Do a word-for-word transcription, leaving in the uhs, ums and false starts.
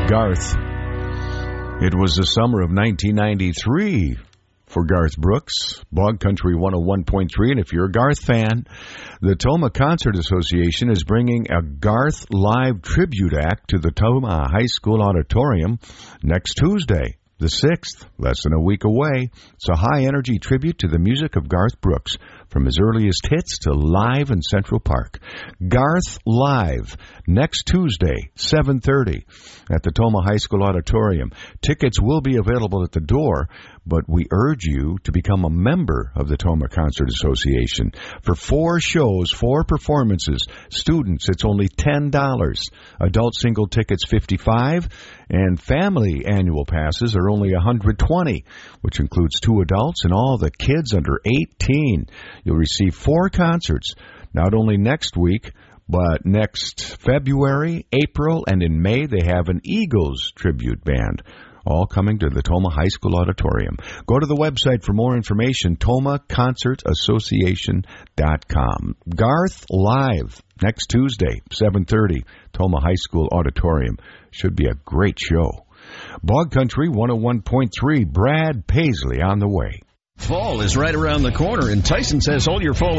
Garth. It was the summer of nineteen ninety-three for Garth Brooks, Bog Country one oh one point three. And if you're a Garth fan, the Tomah Concert Association is bringing a Garth live tribute act to the Tomah High School Auditorium next Tuesday, the sixth, less than a week away. It's a high-energy tribute to the music of Garth Brooks, from his earliest hits to live in Central Park. Garth Live, next Tuesday, seven thirty, at the Tomah High School Auditorium. Tickets will be available at the door, but we urge you to become a member of the Tomah Concert Association. For four shows, four performances, students, it's only ten dollars. Adult single tickets, fifty-five dollars, and family annual passes are only one hundred twenty dollars, which includes two adults and all the kids under eighteen. You'll receive four concerts, not only next week, but next February, April, and in May they have an Eagles tribute band, all coming to the Tomah High School Auditorium. Go to the website for more information, tomah concert association dot com. Garth Live, next Tuesday, seven thirty, Tomah High School Auditorium. Should be a great show. Bog Country one oh one point three, Brad Paisley on the way. Fall is right around the corner, and Tyson says hold your fall